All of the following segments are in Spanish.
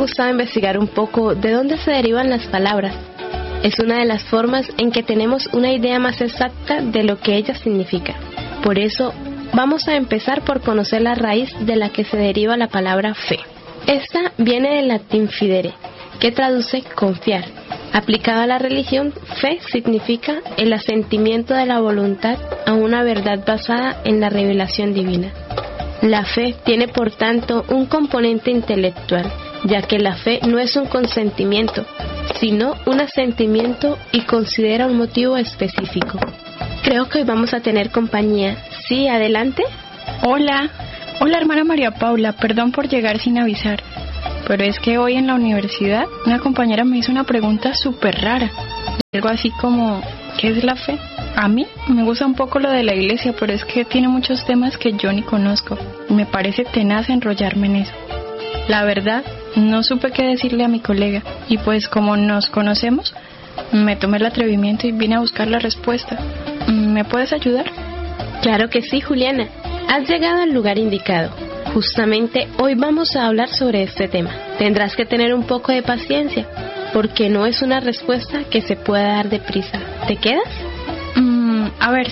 gustado investigar un poco de dónde se derivan las palabras. Es una de las formas en que tenemos una idea más exacta de lo que ellas significan. Por eso, vamos a empezar por conocer la raíz de la que se deriva la palabra fe. Esta viene del latín fidere, que traduce confiar. Aplicada a la religión, fe significa el asentimiento de la voluntad a una verdad basada en la revelación divina. La fe tiene por tanto un componente intelectual, ya que la fe no es un consentimiento, sino un asentimiento y considera un motivo específico. Creo que hoy vamos a tener compañía. ¿Sí, adelante? Hola hermana María Paula, perdón por llegar sin avisar, pero es que hoy en la universidad una compañera me hizo una pregunta súper rara, algo así como, ¿qué es la fe? A mí me gusta un poco lo de la iglesia, pero es que tiene muchos temas que yo ni conozco, y me parece tenaz enrollarme en eso. La verdad, no supe qué decirle a mi colega, y pues como nos conocemos, me tomé el atrevimiento y vine a buscar la respuesta. ¿Me puedes ayudar? Claro que sí, Juliana. Has llegado al lugar indicado. Justamente hoy vamos a hablar sobre este tema. Tendrás que tener un poco de paciencia, porque no es una respuesta que se pueda dar deprisa. ¿Te quedas? A ver,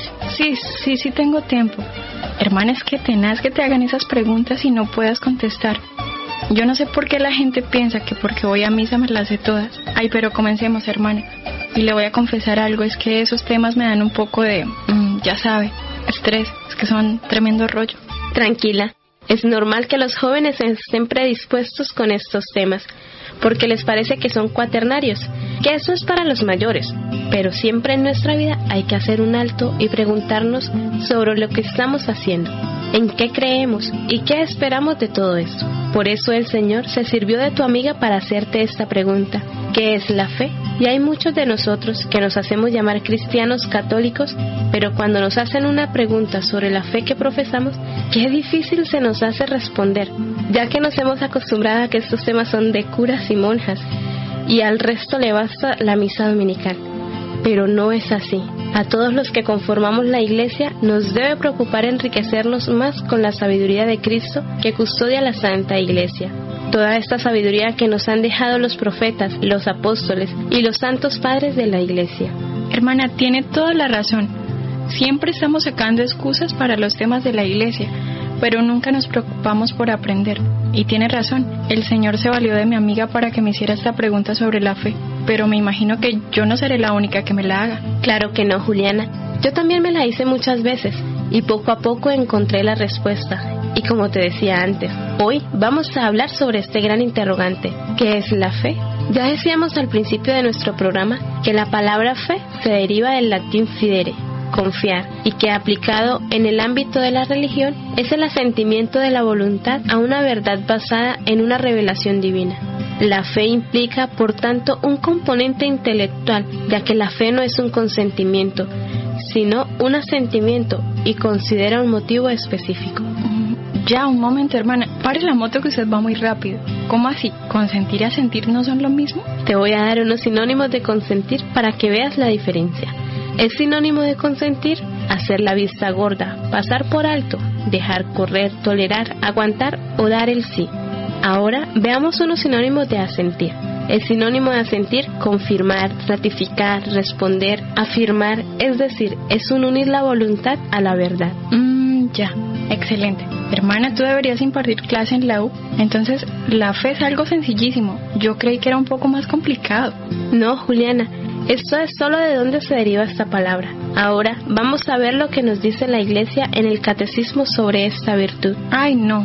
sí tengo tiempo. Hermana, es que tenaz que te hagan esas preguntas y no puedas contestar. Yo no sé por qué la gente piensa que porque voy a misa me las sé todas. Ay, pero comencemos, hermana. Y le voy a confesar algo, es que esos temas me dan un poco de, ya sabe, estrés, es que son tremendo rollo. Tranquila, es normal que los jóvenes estén predispuestos con estos temas, porque les parece que son cuaternarios, que eso es para los mayores. Pero siempre en nuestra vida hay que hacer un alto y preguntarnos sobre lo que estamos haciendo, en qué creemos y qué esperamos de todo esto. Por eso el Señor se sirvió de tu amiga para hacerte esta pregunta: ¿qué es la fe? Y hay muchos de nosotros que nos hacemos llamar cristianos católicos, pero cuando nos hacen una pregunta sobre la fe que profesamos, qué difícil se nos hace responder, ya que nos hemos acostumbrado a que estos temas son de curas y monjas, y al resto le basta la misa dominical. Pero no es así. A todos los que conformamos la Iglesia nos debe preocupar enriquecernos más con la sabiduría de Cristo que custodia la Santa Iglesia. Toda esta sabiduría que nos han dejado los profetas, los apóstoles y los santos padres de la Iglesia. Hermana, tiene toda la razón. Siempre estamos sacando excusas para los temas de la Iglesia, pero nunca nos preocupamos por aprender. Y tiene razón, el Señor se valió de mi amiga para que me hiciera esta pregunta sobre la fe, pero me imagino que yo no seré la única que me la haga. Claro que no, Juliana. Yo también me la hice muchas veces y poco a poco encontré la respuesta. Y como te decía antes, hoy vamos a hablar sobre este gran interrogante: ¿qué es la fe? Ya decíamos al principio de nuestro programa que la palabra fe se deriva del latín fidere, confiar, y que aplicado en el ámbito de la religión es el asentimiento de la voluntad a una verdad basada en una revelación divina. La fe implica, por tanto, un componente intelectual, ya que la fe no es un consentimiento, sino un asentimiento y considera un motivo específico. Ya, un momento, hermana, pare la moto que usted va muy rápido. ¿Cómo así? ¿Consentir y asentir no son lo mismo? Te voy a dar unos sinónimos de consentir para que veas la diferencia. El sinónimo de consentir: hacer la vista gorda, pasar por alto, dejar correr, tolerar, aguantar o dar el sí. Ahora veamos unos sinónimos de asentir. El sinónimo de asentir: confirmar, ratificar, responder, afirmar, es decir, es un unir la voluntad a la verdad. Ya, excelente. Hermana, tú deberías impartir clase en la U. Entonces, la fe es algo sencillísimo. Yo creí que era un poco más complicado. No, Juliana, esto es solo de dónde se deriva esta palabra. Ahora vamos a ver lo que nos dice la Iglesia en el Catecismo sobre esta virtud. Ay, no,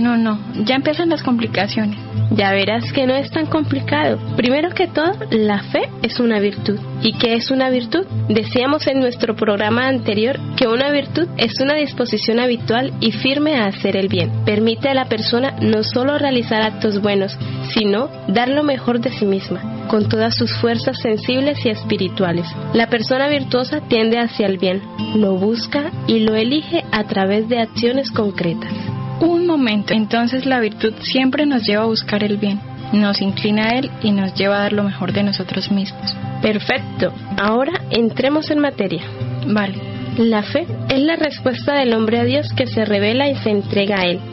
ya empiezan las complicaciones. Ya verás que no es tan complicado. Primero que todo, la fe es una virtud. ¿Y qué es una virtud? Decíamos en nuestro programa anterior que una virtud es una disposición habitual y firme a hacer el bien. Permite a la persona no solo realizar actos buenos, sino dar lo mejor de sí misma, con todas sus fuerzas sensibles y espirituales. La persona virtuosa tiende hacia el bien, lo busca y lo elige a través de acciones concretas. Un momento, entonces la virtud siempre nos lleva a buscar el bien, nos inclina a él y nos lleva a dar lo mejor de nosotros mismos. Perfecto, ahora entremos en materia. Vale. La fe es la respuesta del hombre a Dios que se revela y se entrega a Él.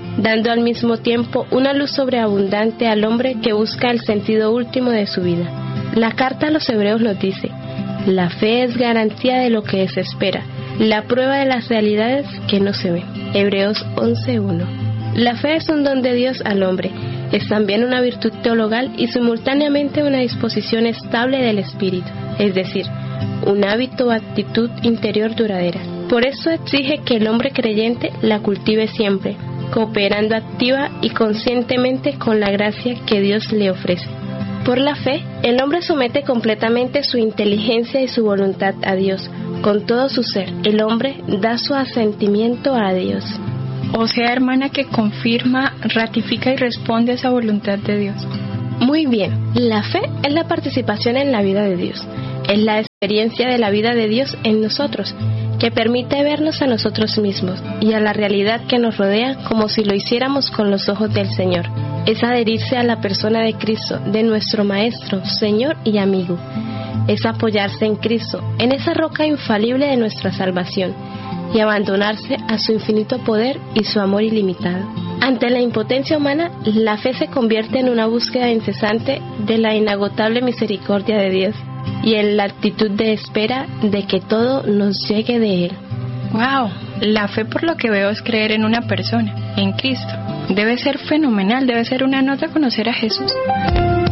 dando al mismo tiempo una luz sobreabundante al hombre que busca el sentido último de su vida. La carta a los Hebreos nos dice: la fe es garantía de lo que se espera, la prueba de las realidades que no se ven. Hebreos 11:1. La fe es un don de Dios al hombre, es también una virtud teologal y simultáneamente una disposición estable del espíritu, es decir, un hábito o actitud interior duradera. Por eso exige que el hombre creyente la cultive siempre, cooperando activa y conscientemente con la gracia que Dios le ofrece. Por la fe, el hombre somete completamente su inteligencia y su voluntad a Dios. Con todo su ser, el hombre da su asentimiento a Dios. O sea, hermana, que confirma, ratifica y responde a esa voluntad de Dios. Muy bien, la fe es la participación en la vida de Dios. Es la experiencia de la vida de Dios en nosotros, que permite vernos a nosotros mismos y a la realidad que nos rodea como si lo hiciéramos con los ojos del Señor. Es adherirse a la persona de Cristo, de nuestro Maestro, Señor y amigo. Es apoyarse en Cristo, en esa roca infalible de nuestra salvación, y abandonarse a su infinito poder y su amor ilimitado. Ante la impotencia humana, la fe se convierte en una búsqueda incesante de la inagotable misericordia de Dios y en la actitud de espera de que todo nos llegue de Él. ¡Wow! La fe, por lo que veo, es creer en una persona, en Cristo. Debe ser fenomenal, debe ser una nota conocer a Jesús.